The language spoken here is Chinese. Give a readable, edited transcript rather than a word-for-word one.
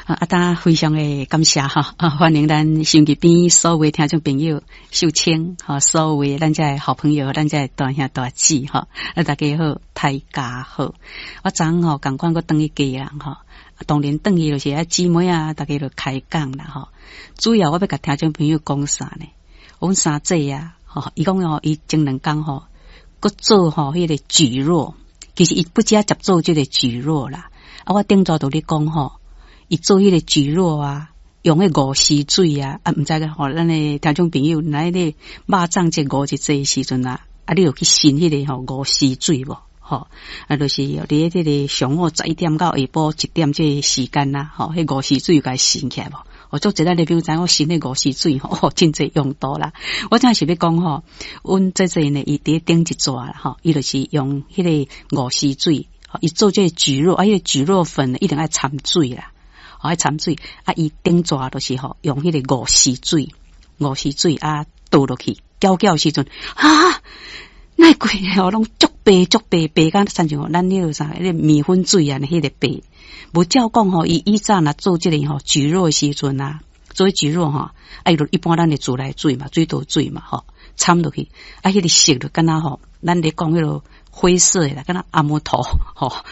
大家非常的感谢哈，欢迎咱收音机边所有听众朋友秀清所有咱这好朋友，咱这大兄大姊大家好，大家好。我昨赶快我等去家人当然等去就是姊妹大家就开讲啦主要我要甲听众朋友讲啥呢？我们三姐伊讲伊前2天佮做迄个蒟蒻，其实伊不只接做这个蒟蒻啦。我顶早都咧讲伊做迄个蒟蒻用迄5时水毋知个咱的听众朋友来咧肉粽节5日节时阵你有去信迄个5时水无？就是伫迄个上午11点到下晡1点这时间迄5时水该信起来无？我做一咱的朋友知我信迄5时水真侪用途啦。我真是要讲阮这呢伊伫顶一抓啦伊就是用迄个5时水，伊做这个蒟蒻迄个蒟蒻粉一定要掺水啦。爱掺水伊顶抓就是用迄个5时水倒落去搅时阵那贵拢足白甲亲像咱迄个啥迄个米粉水迄个白。无照讲伊早若做这个蒟蒻时阵做蒟蒻伊就一般咱的自来水嘛，水道水嘛掺落去迄个色就敢若咱咧讲迄个灰色的啦，敢若阿摩头